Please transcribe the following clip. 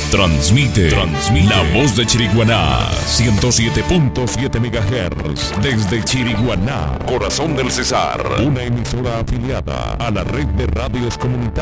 Transmite La Voz de Chiriguaná, 107.7 MHz, desde Chiriguaná, corazón del Cesar, una emisora afiliada a la red de radios comunitarias